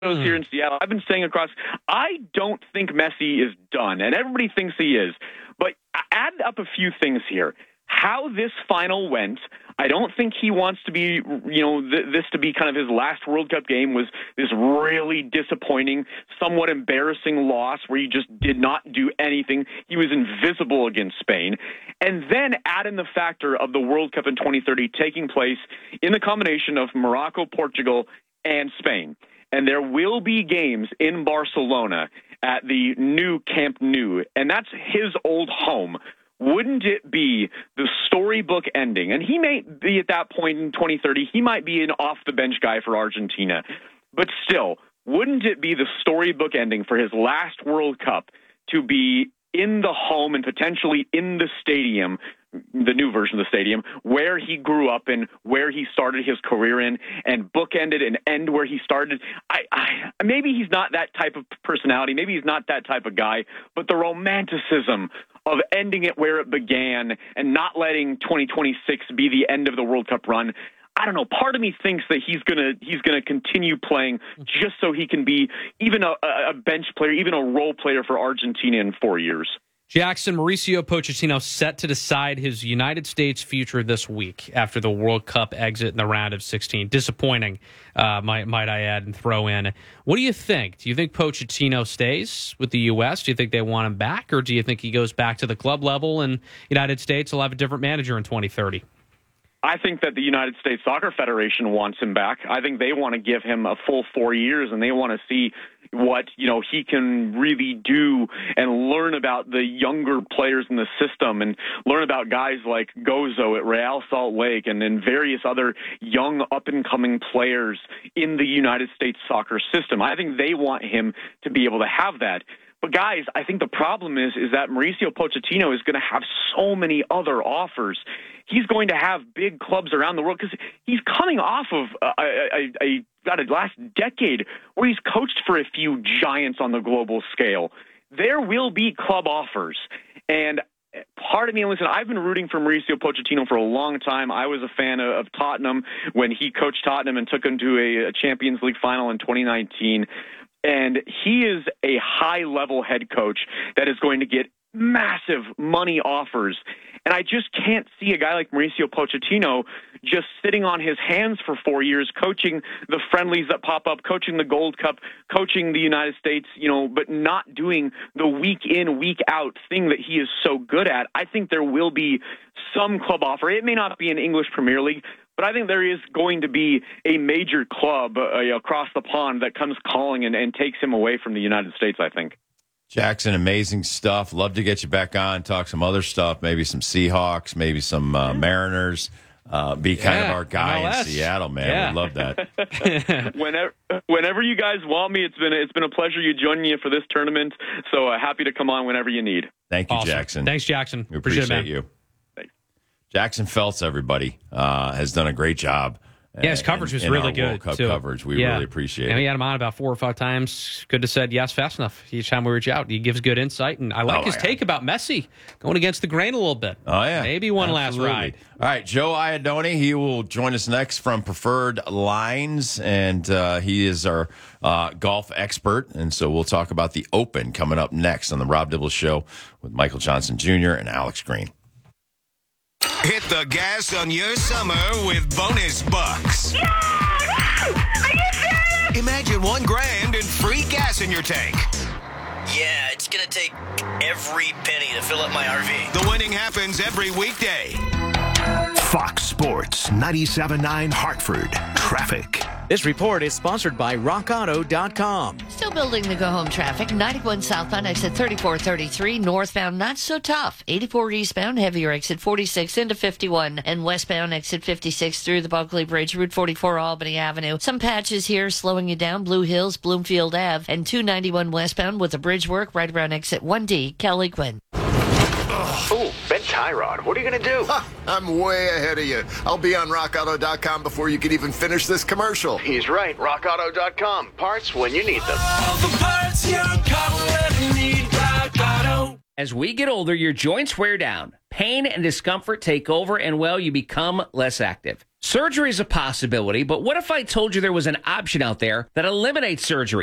here in Seattle. I've been saying across, I don't think Messi is done, and everybody thinks he is. But add up a few things here. How this final went, I don't think he wants to be, this to be kind of his last World Cup game, was this really disappointing, somewhat embarrassing loss where he just did not do anything. He was invisible against Spain. And then add in the factor of the World Cup in 2030 taking place in the combination of Morocco, Portugal, and Spain. And there will be games in Barcelona at the new Camp Nou, and that's his old home. Wouldn't it be the storybook ending? And he may be at that point in 2030, he might be an off-the-bench guy for Argentina. But still, wouldn't it be the storybook ending for his last World Cup to be in the home and potentially in the stadium, the new version of the stadium, where he grew up and where he started his career in, and bookended and end where he started? Maybe he's not that type of personality. Maybe he's not that type of guy, but the romanticism of ending it where it began and not letting 2026 be the end of the World Cup run. I don't know. Part of me thinks that he's gonna continue playing just so he can be even a bench player, even a role player for Argentina in 4 years. Jackson, Mauricio Pochettino set to decide his United States future this week after the World Cup exit in the round of 16. Disappointing, might I add and throw in. What do you think? Do you think Pochettino stays with the U.S.? Do you think they want him back? Or do you think he goes back to the club level and United States will have a different manager in 2030? I think that the United States Soccer Federation wants him back. I think they want to give him a full 4 years, and they want to see what he can really do and learn about the younger players in the system and learn about guys like Gozo at Real Salt Lake and various other young up-and-coming players in the United States soccer system. I think they want him to be able to have that. But guys, I think the problem is that Mauricio Pochettino is going to have so many other offers. He's going to have big clubs around the world because he's coming off of a last decade where he's coached for a few giants on the global scale. There will be club offers. And part of me, listen, I've been rooting for Mauricio Pochettino for a long time. I was a fan of Tottenham when he coached Tottenham and took them to a Champions League final in 2019. And he is a high-level head coach that is going to get massive money offers. And I just can't see a guy like Mauricio Pochettino just sitting on his hands for 4 years, coaching the friendlies that pop up, coaching the Gold Cup, coaching the United States, but not doing the week in, week out thing that he is so good at. I think there will be some club offer. It may not be an English Premier League, but I think there is going to be a major club across the pond that comes calling and takes him away from the United States, I think. Jackson, amazing stuff. Love to get you back on, talk some other stuff, maybe some Seahawks, maybe some Mariners. Be kind of our guy in Seattle, man. Yeah. We love that. Whenever you guys want me, it's been a pleasure you joining me for this tournament. So happy to come on whenever you need. Thank you, Awesome. Jackson. Thanks, Jackson. We appreciate it, man. you. Jackson Feltz, everybody, has done a great job. Yeah, his coverage was really good. World Cup too. coverage. We really appreciate it. And we had him on about 4 or 5 times. Could have said yes fast enough each time we reach out. He gives good insight. And I like his take about Messi going against the grain a little bit. Oh, yeah. Maybe one last ride. All right, Joe Iadoni, he will join us next from Preferred Lines, and he is our golf expert. And so we'll talk about the Open coming up next on the Rob Dibble Show with Michael Johnson Jr. and Alex Green. Hit the gas on your summer with bonus bucks. Yeah! Are you serious? Imagine $1,000 and free gas in your tank. Yeah, it's going to take every penny to fill up my RV. The winning happens every weekday. Fox Sports 97.9 Hartford. Traffic. This report is sponsored by RockAuto.com. Still building the go-home traffic. 91 southbound, exit 3433. Northbound, not so tough. 84 eastbound, heavier exit 46 into 51. And westbound, exit 56 through the Buckley Bridge, Route 44 Albany Avenue. Some patches here slowing you down. Blue Hills, Bloomfield Ave. And 291 westbound with the bridge work right around exit 1D, Kelly Quinn. Oh, Ben Tyrod, what are you going to do? I'm way ahead of you. I'll be on RockAuto.com before you can even finish this commercial. He's right. RockAuto.com. Parts when you need them. All the parts your car will ever need. Rock Auto. As we get older, your joints wear down. Pain and discomfort take over, and, well, you become less active. Surgery is a possibility, but what if I told you there was an option out there that eliminates surgery?